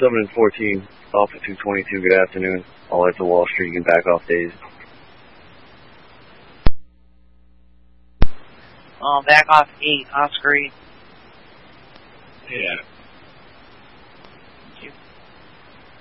7 and 14, off at 222, good afternoon. All right to Wall Street, you can back off days. Back off 8, Oscar 8.